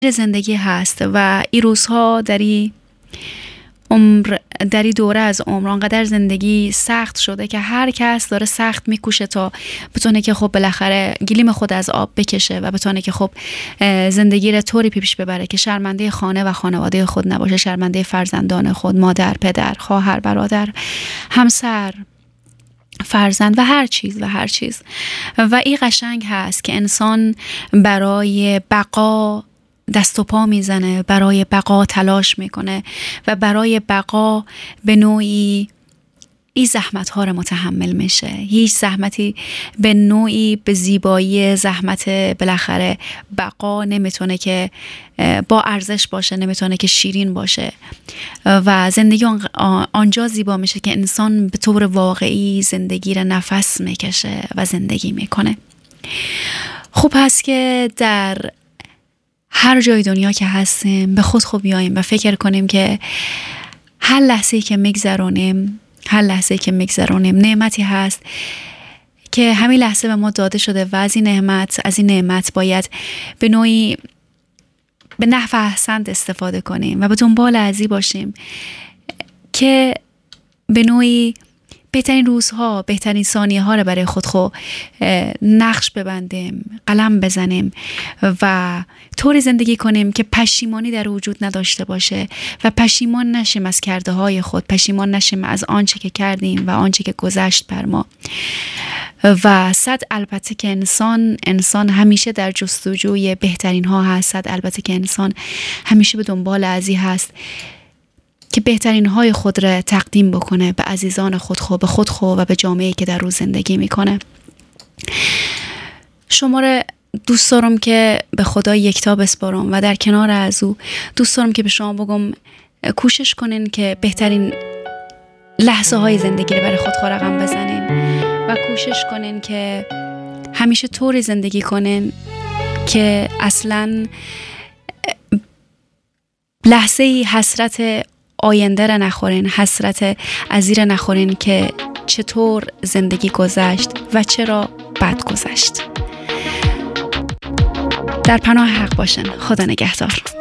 زندگی هست و این روزها در این دوره از عمر انقدر زندگی سخت شده که هر کس داره سخت میکوشه تا بتونه که خب بالاخره گلیم خود از آب بکشه و بتونه که خب زندگی رو طوری پیش ببره که شرمنده خانه و خانواده خود نباشه، شرمنده فرزندان خود، مادر، پدر، خواهر، برادر، همسر، فرزند و هر چیز. و این قشنگ هست که انسان برای بقا دست و پا میزنه، برای بقا تلاش میکنه و برای بقا به نوعی این زحمت ها رو متحمل میشه. هیچ زحمتی به نوعی به زیبایی زحمت بالاخره بقا نمیتونه که با ارزش باشه، نمیتونه که شیرین باشه و زندگی آنجا زیبا میشه که انسان به طور واقعی زندگی رو نفس میکشه و زندگی میکنه. خوب هست که در هر جای دنیا که هستیم به خود خوب بیاییم و فکر کنیم که هر لحظه‌ای که میگذرونیم نعمتی هست که همین لحظه به ما داده شده و از این نعمت باید به نوعی به نحو احسن استفاده کنیم و به دنبال ازی باشیم که به نوعی بهترین روزها، بهترین ثانیه ها رو برای خود نقش ببندیم، قلم بزنیم و طوری زندگی کنیم که پشیمانی در وجود نداشته باشه و پشیمان نشیم از کرده های خود، پشیمان نشیم از آنچه که کردیم و آنچه که گذشت بر ما. و البته که انسان همیشه در جستجوی بهترین ها هست. البته که انسان همیشه به دنبال ازی هست که بهترین های خود را تقدیم بکنه به عزیزان به خود و به جامعه‌ای که در روز زندگی میکنه. شما را دوست دارم که به خدا یکتا بسپارم و در کنار از او دوست دارم که به شما بگم کوشش کنین که بهترین لحظه های زندگی رو برای خود رقم بزنین و کوشش کنین که همیشه طوری زندگی کنین که اصلاً لحظه‌ای حسرت آینده را نخورین، حسرت ازی را نخورین که چطور زندگی گذشت و چرا بد گذشت. در پناه حق باشن. خدا نگهدار.